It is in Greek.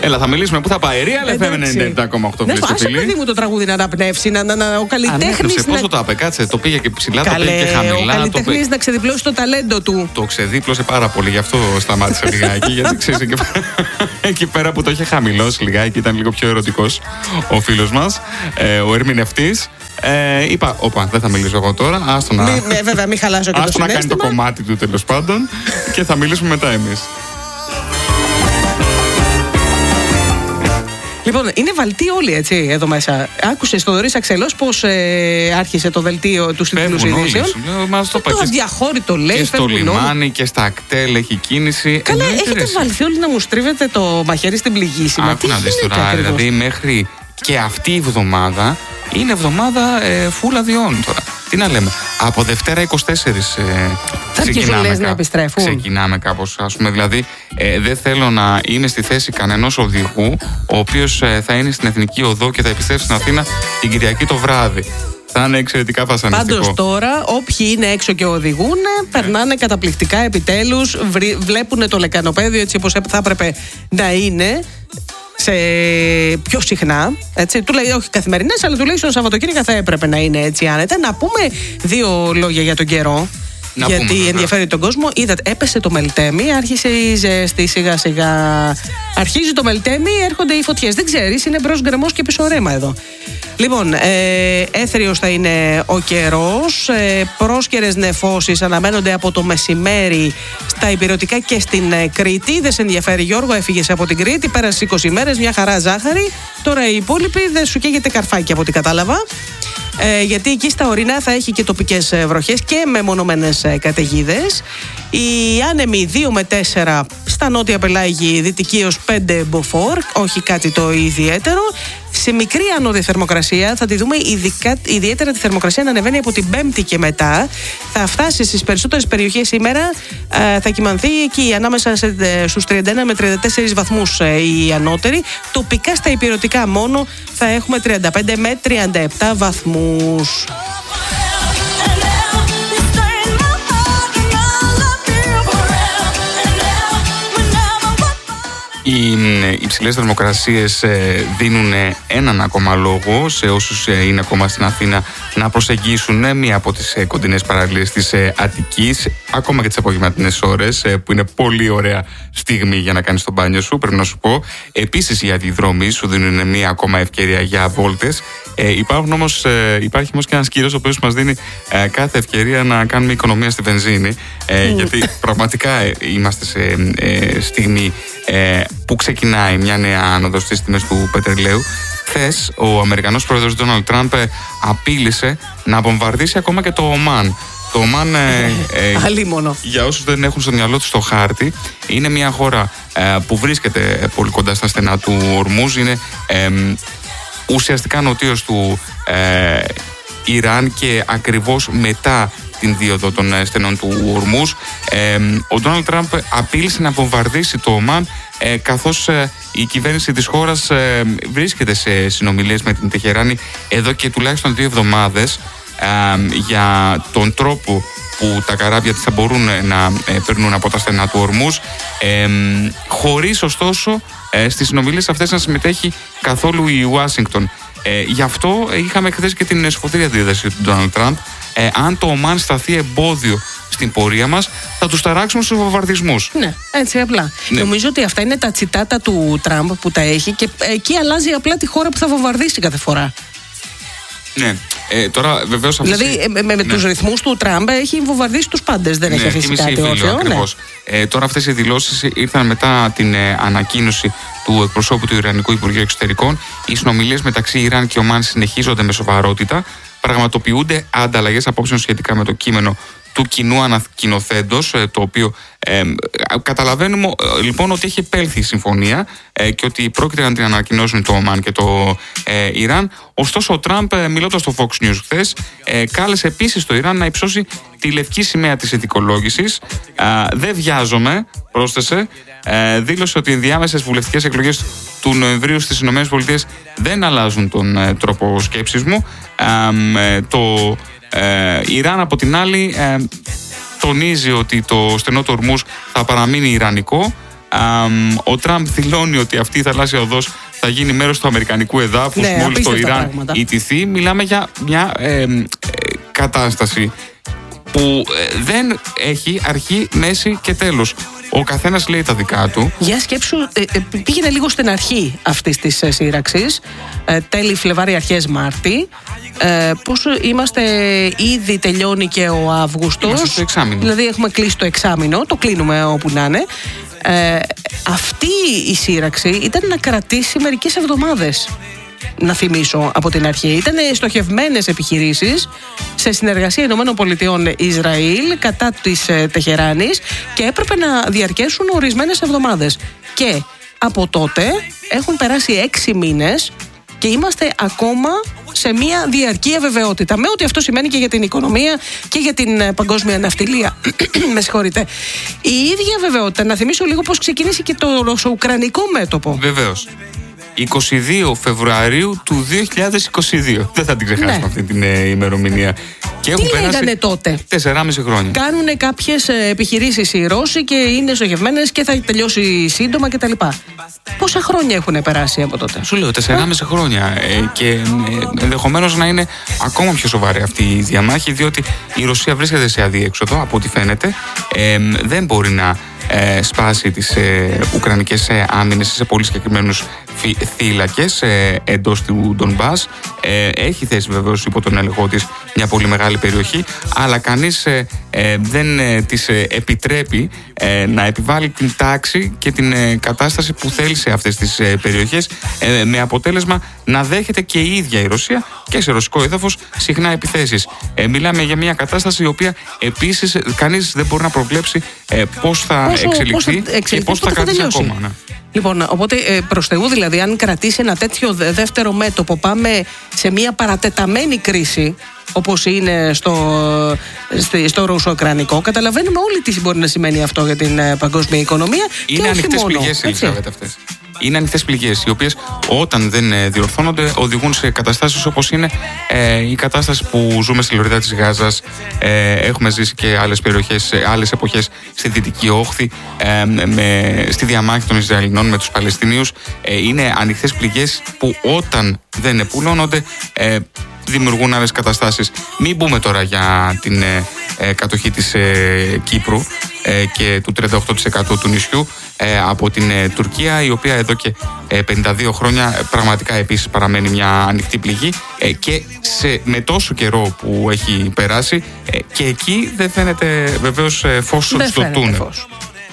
Έλα, θα μιλήσουμε πού θα πάει. Real FM 97,8. Ναι, άσε παιδί μου το τραγούδι να αναπνεύσει, ο καλλιτέχνης. Πόσο το είπε, κάτσε, το πήγε και ψηλά, το πήγε και χαμηλά. Ο καλλιτέχνης να ξεδιπλώσει το ταλέντο του. Το ξεδίπλωσε πάρα πολύ, γι' αυτό σταμάτησε λιγάκι. Γιατί ξέρει, εκεί πέρα που το είχε χαμηλώσει λιγάκι, ήταν λίγο πιο ερωτικός ο φίλος μας, ο ερμηνευτής. Είπα, όπα, δεν θα μιλήσω εγώ τώρα. Βέβαια, μην χαλάσω και το συναίσθημα. Να κάνει το κομμάτι του τέλος πάντων και θα μιλήσουμε μετά εμείς. Λοιπόν, είναι βαλτοί όλοι έτσι εδώ μέσα. Άκουσες το Θοδωρή Αξελός πώς άρχισε το δελτίο του τίτλους ειδήσεων. Το αδιαχώρητο λέει. Και στο λιμάνι και στα ακτέλ έχει κίνηση. Καλά, έχετε βαλθεί όλοι να μου στρίβετε το μαχαίρι στην πληγήσιμα. Άκου να δεις τώρα, δηλαδή μέχρι και αυτή η εβδομάδα είναι εβδομάδα φούλα διών τώρα. Τι να λέμε, από Δευτέρα 24 ξεκινάμε κάπως, ας πούμε, δηλαδή δεν θέλω να είναι στη θέση κανενός οδηγού ο οποίος θα είναι στην Εθνική Οδό και θα επιστρέψει στην Αθήνα την Κυριακή το βράδυ. Θα είναι εξαιρετικά βασανιστικό. Πάντως τώρα όποιοι είναι έξω και οδηγούν περνάνε καταπληκτικά επιτέλους, βλέπουν το λεκανοπέδιο έτσι όπως θα έπρεπε να είναι. Πιο συχνά, έτσι, όχι καθημερινές, αλλά τουλάχιστον Σαββατοκύριακα θα έπρεπε να είναι έτσι άνετα. Να πούμε δύο λόγια για τον καιρό. Γιατί ενδιαφέρει τον κόσμο. Είδατε, έπεσε το Μελτέμι, άρχισε η ζέστη σιγά σιγά. Αρχίζει το Μελτέμι, έρχονται οι φωτιές. Δεν ξέρεις, είναι μπρος γκρεμός και πίσω ρέμα εδώ. Λοιπόν, έθριος θα είναι ο καιρός. Πρόσκαιρες νεφώσεις αναμένονται από το μεσημέρι στα ηπειρωτικά και στην Κρήτη. Δεν σε ενδιαφέρει, Γιώργο, έφυγες από την Κρήτη. Πέρασε 20 μέρες, μια χαρά ζάχαρη. Τώρα οι υπόλοιποι δεν σου καίγεται καρφάκι από ό,τι κατάλαβα. Γιατί εκεί στα ορεινά θα έχει και τοπικές βροχές και μεμονωμένες καταιγίδες. Οι άνεμοι 2 με 4 στα νότια πελάγη, δυτική έως 5 μποφόρ, όχι κάτι το ιδιαίτερο. Σε μικρή άνοδη θερμοκρασία θα τη δούμε ιδιαίτερα τη θερμοκρασία να ανεβαίνει από την Πέμπτη και μετά. Θα φτάσει στις περισσότερες περιοχές σήμερα, θα κυμανθεί εκεί ανάμεσα στους 31 με 34 βαθμούς η ανώτερη. Τοπικά στα ηπειρωτικά μόνο θα έχουμε 35 με 37 βαθμούς. Οι υψηλές θερμοκρασίες δίνουν έναν ακόμα λόγο σε όσους είναι ακόμα στην Αθήνα να προσεγγίσουν μία από τις κοντινές παραλίες της Αττικής, ακόμα και τις απογευματινές ώρες, που είναι πολύ ωραία στιγμή για να κάνεις το μπάνιο σου, πρέπει να σου πω. Επίσης οι αντιδρόμοι σου δίνουν μία ακόμα ευκαιρία για βόλτες. Υπάρχει όμως και ένας κύριος ο οποίος μας δίνει κάθε ευκαιρία να κάνουμε οικονομία στη βενζίνη, γιατί πραγματικά είμαστε σε στιγμή που ξεκινάει μια νέα άνοδος στις τιμές του πετρελαίου. Χθες ο Αμερικανός πρόεδρος Ντόναλντ Τραμπ απείλησε να βομβαρδίσει ακόμα και το Ομάν. Το Ομάν, για όσους δεν έχουν στο μυαλό τους το χάρτη, είναι μια χώρα που βρίσκεται πολύ κοντά στα στενά του Ορμούζ. Είναι ουσιαστικά νοτίως του Ιράν και ακριβώς μετά την δίωδο των στενών του Ορμούζ. Ο Ντόναλντ Τραμπ απείλησε να βομβαρδίσει το Ομάν, καθώς η κυβέρνηση της χώρας βρίσκεται σε συνομιλίες με την Τεχεράνη εδώ και τουλάχιστον 2 εβδομάδες για τον τρόπο που τα καράβια της θα μπορούν να περνούν από τα στενά του Ορμούζ, χωρίς ωστόσο στις συνομιλίες αυτές να συμμετέχει καθόλου η Ουάσιγκτον. Γι' αυτό είχαμε χθες και την σφοδρή αντίδραση του Ντόναλντ Τραμπ. Αν το Ομάν σταθεί εμπόδιο στην πορεία μας, θα τους ταράξουμε στους βομβαρδισμούς. Ναι, έτσι απλά. Ναι. Νομίζω ότι αυτά είναι τα τσιτάτα του Τραμπ που τα έχει και εκεί αλλάζει απλά τη χώρα που θα βομβαρδίσει κάθε φορά. Ναι. Τώρα βεβαίως δηλαδή με τους ρυθμούς του Τραμπ έχει βομβαρδίσει τους πάντες, δεν έχει αφήσει κάτι όρθιο. Τώρα αυτές οι δηλώσεις ήρθαν μετά την ανακοίνωση του εκπροσώπου του Ιρανικού Υπουργείου Εξωτερικών. Οι συνομιλίες μεταξύ Ιράν και Ομάν συνεχίζονται με σοβαρότητα. Πραγματοποιούνται ανταλλαγές απόψεων σχετικά με το κείμενο του κοινού ανακοινωθέντος, το οποίο καταλαβαίνουμε λοιπόν ότι έχει επέλθει η συμφωνία και ότι πρόκειται να την ανακοινώσουν το Ομάν και το Ιράν. Ωστόσο ο Τραμπ, μιλώντας στο Fox News χθες, κάλεσε επίσης το Ιράν να υψώσει τη λευκή σημαία της ηθικολόγησης. Δεν βιάζομαι, πρόσθεσε. Δήλωσε ότι οι ενδιάμεσες βουλευτικές εκλογές του Νοεμβρίου στις ΗΠΑ δεν αλλάζουν τον τρόπο σκέψης μου. Το Ιράν από την άλλη τονίζει ότι το στενό του Ορμούζ θα παραμείνει ιρανικό, Ο Τραμπ δηλώνει ότι αυτή η θαλάσσια οδός θα γίνει μέρος του αμερικανικού εδάφους μόλις το Ιράν ιτηθεί. Μιλάμε για μια κατάσταση που δεν έχει αρχή, μέση και τέλος. Ο καθένας λέει τα δικά του. Για σκέψου, πήγαινε λίγο στην αρχή αυτής της σύραξης, τέλη Φλεβάρι, αρχές Μάρτη. Πώς είμαστε, ήδη τελειώνει και ο Αύγουστος. Είμαστε στο εξάμηνο. Δηλαδή έχουμε κλείσει το εξάμηνο, το κλείνουμε όπου να είναι. Αυτή η σύραξη ήταν να κρατήσει μερικές εβδομάδες. Να θυμίσω από την αρχή. Ήταν στοχευμένες επιχειρήσεις σε συνεργασία ΗΠΑ-Ισραήλ κατά της Τεχεράνης και έπρεπε να διαρκέσουν ορισμένες εβδομάδες. Και από τότε έχουν περάσει 6 μήνες και είμαστε ακόμα σε μια διαρκή αβεβαιότητα. Με ό,τι αυτό σημαίνει και για την οικονομία και για την παγκόσμια ναυτιλία. Με συγχωρείτε. Η ίδια αβεβαιότητα, να θυμίσω λίγο πώς ξεκίνησε και το ρωσο-ουκρανικό μέτωπο. Βεβαίως. 22 Φεβρουαρίου του 2022. Δεν θα την ξεχάσουμε αυτή την ημερομηνία. Και τι λέγανε τότε? 4,5 χρόνια. Κάνουν κάποιες επιχειρήσεις οι Ρώσοι και είναι στοχευμένες και θα τελειώσει σύντομα κτλ. Πόσα χρόνια έχουν περάσει από τότε? Σου λέω 4,5 χρόνια. Και ενδεχομένως να είναι ακόμα πιο σοβαρή αυτή η διαμάχη, διότι η Ρωσία βρίσκεται σε αδίέξοδο, από ό,τι φαίνεται. Δεν μπορεί να σπάσει τις ουκρανικές άμυνες σε πολύ συγκεκριμένους θύλακες εντός του Ντονμπάς. Έχει θέσει βεβαίως υπό τον έλεγχό της μια πολύ μεγάλη περιοχή, αλλά κανείς δεν της επιτρέπει να επιβάλλει την τάξη και την κατάσταση που θέλει σε αυτές τις περιοχές, με αποτέλεσμα να δέχεται και η ίδια η Ρωσία και σε ρωσικό έδαφος συχνά επιθέσεις. Μιλάμε για μια κατάσταση η οποία επίσης κανείς δεν μπορεί να προβλέψει πώς θα εξελιχθεί και πώς θα κρατήσει ακόμα. Ναι. Λοιπόν, οπότε προς Θεού δηλαδή, αν κρατήσει ένα τέτοιο δεύτερο μέτωπο, πάμε σε μια παρατεταμένη κρίση όπως είναι στο ρωσο-ουκρανικό. Καταλαβαίνουμε όλοι τι μπορεί να σημαίνει αυτό για την παγκόσμια οικονομία. Είναι ανοιχτές πληγές, Ελισάβετ, αυτές. Είναι ανοιχτές πληγές, οι οποίες όταν δεν διορθώνονται οδηγούν σε καταστάσεις όπως είναι η κατάσταση που ζούμε στη λωρίδα της Γάζας. Έχουμε ζήσει και άλλες περιοχές, άλλες εποχές στη Δυτική Όχθη, στη διαμάχη των Ισραηλινών με τους Παλαιστινίους. Είναι ανοιχτές πληγές που όταν δεν επουλώνονται δημιουργούν άλλες καταστάσεις. Μην πούμε τώρα για την κατοχή της Κύπρου και του 38% του νησιού από την Τουρκία, η οποία εδώ και 52 χρόνια πραγματικά επίσης παραμένει μια ανοιχτή πληγή και με τόσο καιρό που έχει περάσει και εκεί δεν φαίνεται βεβαίως φως στο τούνελ.